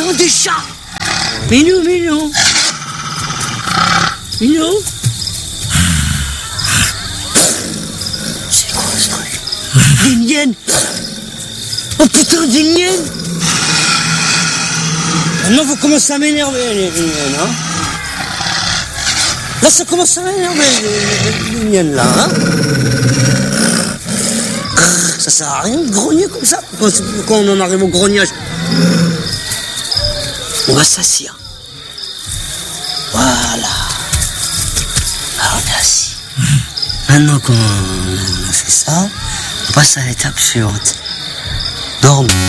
comme des chats. Minou, minou. Minou. C'est quoi ce truc? Des hyènes. Oh putain, des hyènes. Maintenant, vous commencez à m'énerver, les hyènes, hein. Là, ça commence à m'énerver, les hyènes, là, hein. Ça sert à rien de grogner comme ça. Quand on en arrive au grognage, on va s'asseoir. Voilà. Alors, on est assis. Maintenant qu'on a fait ça, on passe à l'étape suivante. Dormir.